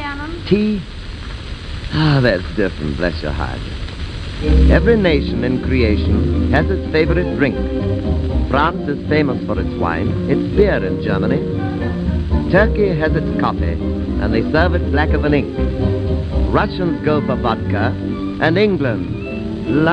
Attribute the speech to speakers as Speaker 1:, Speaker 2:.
Speaker 1: Cannon?
Speaker 2: Tea? Ah, that's different, bless your heart. Every nation in creation has its favorite drink. France is famous for its wine, its beer in Germany. Turkey has its coffee, and they serve it blacker than ink. Russians go for vodka, and England